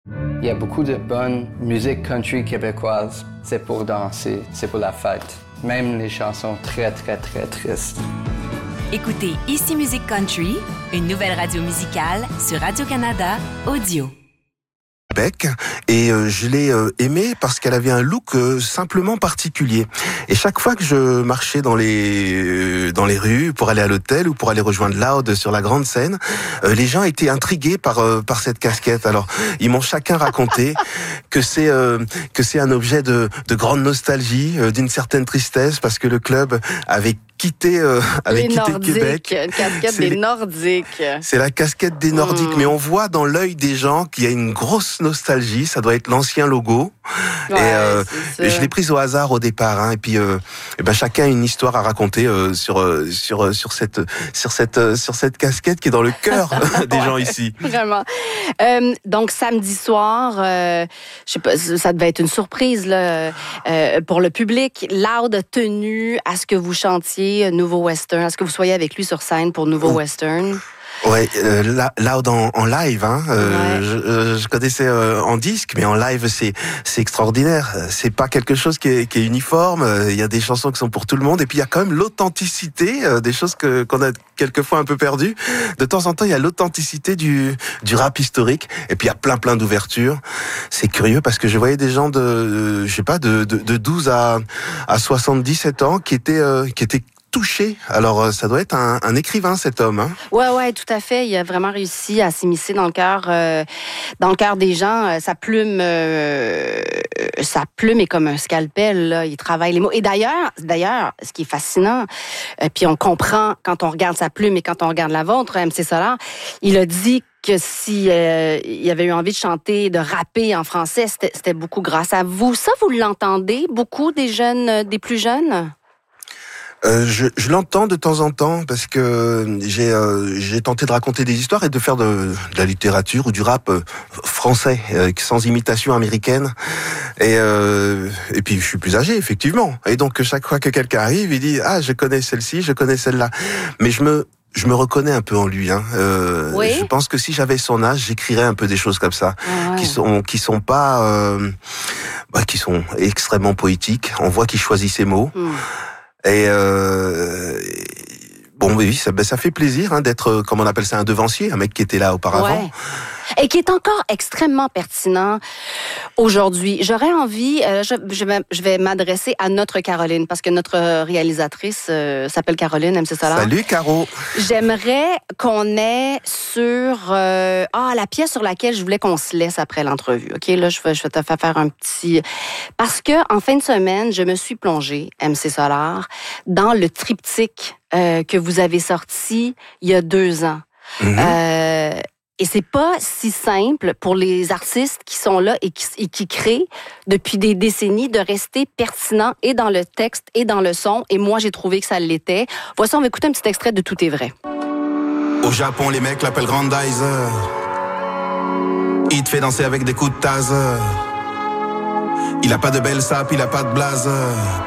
Il y a beaucoup de bonne musique country québécoise. C'est pour danser, c'est pour la fête. Même les chansons très, très, très tristes. Écoutez Ici Musique Country, une nouvelle radio musicale sur Radio-Canada Audio. Et je l'ai aimée parce qu'elle avait un look simplement particulier. Et chaque fois que je marchais dans les rues pour aller à l'hôtel ou pour aller rejoindre Loud sur la grande scène, les gens étaient intrigués par cette casquette. Alors ils m'ont chacun raconté que c'est un objet de grande nostalgie, d'une certaine tristesse parce que le club avait quitté le Québec. Une casquette des Nordiques. C'est la casquette des Nordiques, mais on voit dans l'œil des gens qu'il y a une grosse nostalgie. Ça doit être l'ancien logo. Ouais, et je l'ai prise au hasard au départ. Hein, et puis, chacun a une histoire à raconter sur cette casquette qui est dans le cœur des gens ici. Vraiment. Donc samedi soir, je sais pas, ça devait être une surprise là, pour le public. Loud a tenu à ce que vous chantiez Nouveau Western, à ce que vous soyez avec lui sur scène pour Nouveau Western. Ouais, Loud en live, hein. Je connaissais en disque, mais en live c'est extraordinaire. C'est pas quelque chose qui est uniforme. Il y a des chansons qui sont pour tout le monde, et puis il y a quand même l'authenticité, des choses qu'on a quelquefois un peu perdues. De temps en temps, il y a l'authenticité du rap historique, et puis il y a plein d'ouvertures. C'est curieux parce que je voyais des gens de 12 à 77 ans qui étaient touché. Alors, ça doit être un écrivain, cet homme. Hein? Ouais, tout à fait. Il a vraiment réussi à s'immiscer dans le cœur des gens. Sa plume est comme un scalpel. Là. Il travaille les mots. Et d'ailleurs, ce qui est fascinant, puis on comprend quand on regarde sa plume et quand on regarde la vôtre, MC Solar, il a dit que si il avait eu envie de chanter, de rapper en français, c'était beaucoup grâce à vous. Ça, vous l'entendez beaucoup des plus jeunes? Je l'entends de temps en temps parce que j'ai tenté de raconter des histoires et de faire de la littérature ou du rap français sans imitation américaine et puis je suis plus âgé effectivement et donc chaque fois que quelqu'un arrive il dit je connais celle-ci, je connais celle-là, mais je me reconnais un peu en lui. Hein. Oui? Je pense que si j'avais son âge, j'écrirais un peu des choses comme ça, qui sont extrêmement poétiques. On voit qu'il choisit ses mots. Et ça fait plaisir d'être, comme on appelle ça, un devancier, un mec qui était là auparavant. Ouais. Et qui est encore extrêmement pertinent aujourd'hui. J'aurais envie, je vais m'adresser à notre Caroline, parce que notre réalisatrice s'appelle Caroline, MC Solar. Salut, Caro! J'aimerais qu'on ait sur la pièce sur laquelle je voulais qu'on se laisse après l'entrevue. OK, là, je vais te faire un petit... Parce que en fin de semaine, je me suis plongée, MC Solar, dans le triptyque que vous avez sorti il y a 2 ans. Et c'est pas si simple pour les artistes qui sont là et qui créent depuis des décennies de rester pertinents et dans le texte et dans le son. Et moi, j'ai trouvé que ça l'était. Voici, on va écouter un petit extrait de Tout est vrai. Au Japon, les mecs l'appellent Grandizer. Il te fait danser avec des coups de taser. Il a pas de belle sape, il a pas de blazer.